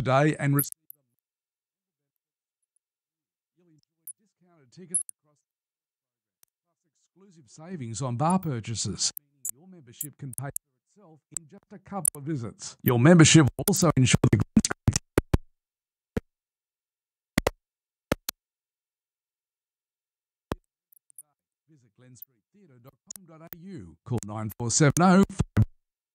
today and receive discounted tickets across plus exclusive savings on bar purchases. Your membership can pay for itself in just a couple of visits. Your membership will also ensure the visit glenstreettheatre.com.au. Call 9470